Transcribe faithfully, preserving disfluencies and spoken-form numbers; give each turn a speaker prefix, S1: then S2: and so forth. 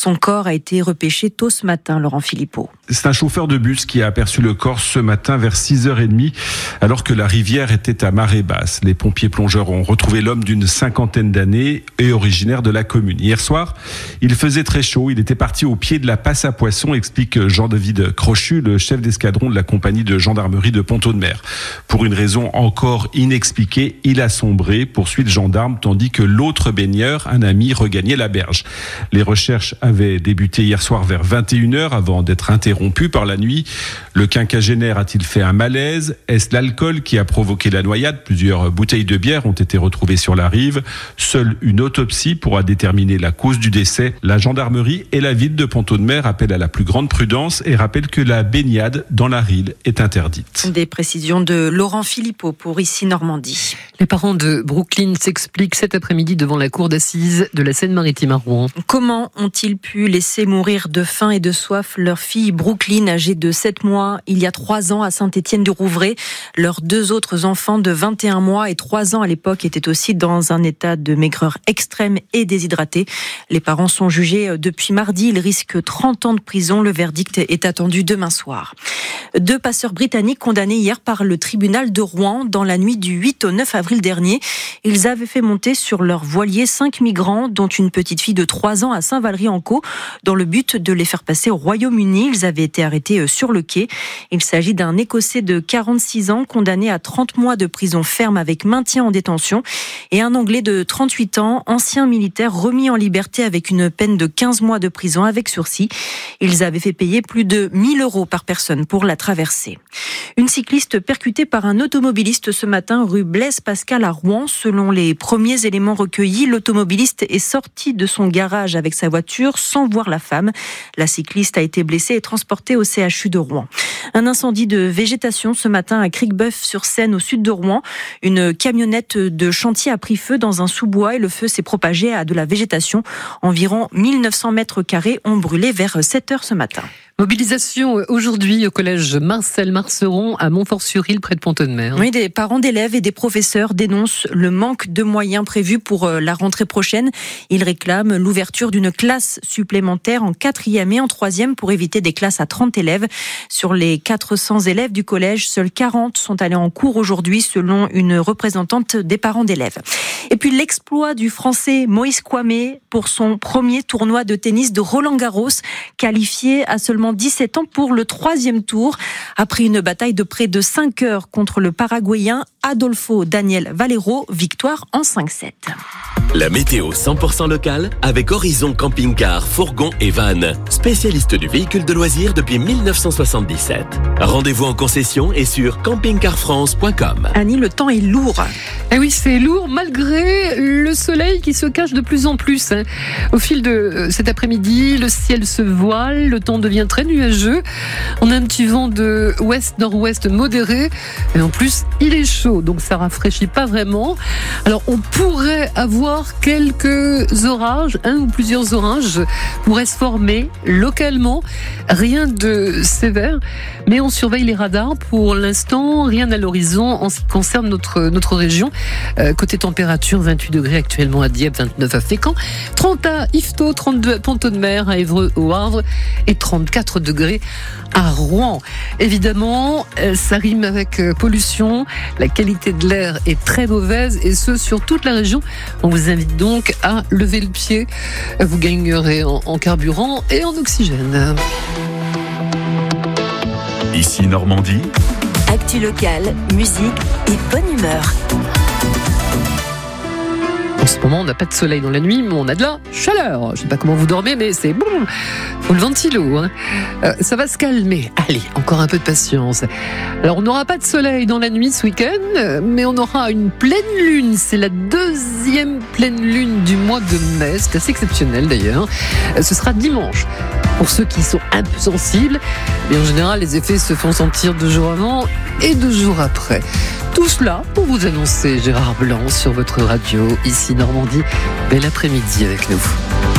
S1: Son corps a été repêché tôt ce matin, Laurent Philippot.
S2: C'est un chauffeur de bus qui a aperçu le corps ce matin vers six heures trente, alors que la rivière était à marée basse. Les pompiers plongeurs ont retrouvé l'homme d'une cinquantaine d'années et originaire de la commune. Hier soir, il faisait très chaud. Il était parti au pied de la passe à poissons, explique Jean-David Crochu, le chef d'escadron de la compagnie de gendarmerie de Pont-Audemer. Pour une raison encore inexpliquée, il a sombré, poursuit le gendarme, tandis que l'autre baigneur, un ami, regagnait la berge. Les recherches avaient débuté hier soir vers vingt et une heures avant d'être interrompues par la nuit. Le quinquagénaire a-t-il fait un malaise ? Est-ce l'alcool qui a provoqué la noyade ? Plusieurs bouteilles de bière ont été retrouvées sur la rive. Seule une autopsie pourra déterminer la cause du décès. La gendarmerie et la ville de Pont-Audemer appellent à la plus grande prudence et rappellent que la baignade dans la Rille est interdite.
S1: Des précisions de Laurent Philippot pour Ici Normandie.
S3: Les parents de Brooklyn s'expliquent cet après-midi devant la cour d'assises de la Seine-Maritime à Rouen.
S1: Comment ont-ils pu laisser mourir de faim et de soif leur fille Brooklyn, âgée de sept mois, il y a trois ans à Saint-Étienne-du-Rouvray? Leurs deux autres enfants de vingt et un mois et trois ans à l'époque étaient aussi dans un état de maigreur extrême et déshydratés. Les parents sont jugés depuis mardi. Ils risquent trente ans de prison. Le verdict est attendu demain soir. Deux passeurs britanniques condamnés hier par le tribunal de Rouen dans la nuit du huit au neuf avril dernier. Ils avaient fait monter sur leur voilier cinq migrants, dont une petite fille de trois ans à Saint-Valery-en-Caux, dans le but de les faire passer au Royaume-Uni. Ils avaient été arrêtés sur le quai. Il s'agit d'un Écossais de quarante-six ans, condamné à trente mois de prison ferme avec maintien en détention, et un Anglais de trente-huit ans, ancien militaire, remis en liberté avec une peine de quinze mois de prison avec sursis. Ils avaient fait payer plus de mille euros par personne pour la traversée. Une cycliste percutée par un automobiliste ce matin rue Blaise Pascal à Rouen. Selon les premiers éléments recueillis, l'automobiliste est sorti de son garage avec sa voiture sans voir la femme. La cycliste a été blessée et transportée au C H U de Rouen. Un incendie de végétation ce matin à Cricbeuf-sur-Seine au sud de Rouen. Une camionnette de chantier a pris feu dans un sous-bois et le feu s'est propagé à de la végétation. Environ mille neuf cents mètres carrés ont brûlé vers sept heures ce matin.
S3: Mobilisation aujourd'hui au collège Marcel Marceron à Montfort-sur-Île près de Pont-Audemer.
S1: Oui, des parents d'élèves et des professeurs dénoncent le manque de moyens prévus pour la rentrée prochaine. Ils réclament l'ouverture d'une classe supplémentaire en quatrième et en troisième pour éviter des classes à trente élèves. Sur les quatre cents élèves du collège, seuls quarante sont allés en cours aujourd'hui selon une représentante des parents d'élèves. Et puis l'exploit du Français Moïse Kouamé pour son premier tournoi de tennis de Roland-Garros, qualifié à seulement dix-sept ans pour le troisième tour. Après une bataille de près de cinq heures contre le Paraguayen Adolfo Daniel Valero, victoire en cinq sept.
S4: La météo cent pour cent locale avec Horizon Camping-Car, Fourgon et Van, spécialiste du véhicule de loisirs depuis mille neuf cent soixante-dix-sept. Rendez-vous en concession et sur camping car france point com.
S1: Annie, le temps est lourd.
S3: Eh oui, c'est lourd malgré le soleil qui se cache de plus en plus. Hein. Au fil de cet après-midi, le ciel se voile, le temps devient très nuageux. On a un petit vent de ouest-nord-ouest modéré et en plus, il est chaud, donc ça rafraîchit pas vraiment. Alors, on pourrait avoir quelques orages, un ou plusieurs orages pourraient se former localement. Rien de sévère, mais on surveille les radars. Pour l'instant, rien à l'horizon en ce qui concerne notre, notre région. Euh, côté température, vingt-huit degrés actuellement à Dieppe, vingt-neuf à Fécamp, trente à Yvetot, trente-deux à Pont-Audemer, à Évreux, au Havre et trente-quatre degrés à Rouen. Évidemment, euh, ça rime avec euh, pollution. La qualité de l'air est très mauvaise et ce, sur toute la région. On vous invite donc à lever le pied. Vous gagnerez en, en carburant et en oxygène.
S5: Ici Normandie.
S6: Actu locale, musique et bonne humeur.
S3: En ce moment, on n'a pas de soleil dans la nuit, mais on a de la chaleur. Je ne sais pas comment vous dormez, mais c'est bon. Faut le ventilo. Hein. Euh, ça va se calmer. Allez, encore un peu de patience. Alors, on n'aura pas de soleil dans la nuit ce week-end, mais on aura une pleine lune. C'est la deuxième pleine lune du mois de mai. C'est assez exceptionnel d'ailleurs. Ce sera dimanche. Pour ceux qui sont un peu sensibles, mais en général, les effets se font sentir deux jours avant et deux jours après. Tout cela pour vous annoncer Gérard Blanc sur votre radio, ici Normandie. Bel après-midi avec nous.